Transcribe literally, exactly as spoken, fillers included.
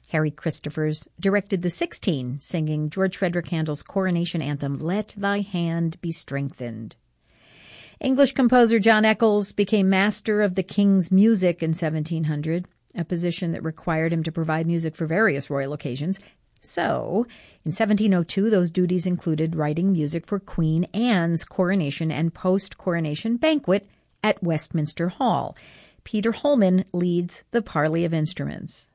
Harry Christophers directed the sixteen, singing George Frederick Handel's coronation anthem, "Let Thy Hand Be Strengthened." English composer John Eccles became master of the king's music in seventeen hundred, a position that required him to provide music for various royal occasions. So, in seventeen oh two, those duties included writing music for Queen Anne's coronation and post-coronation banquet at Westminster Hall. Peter Holman leads the parley of instruments.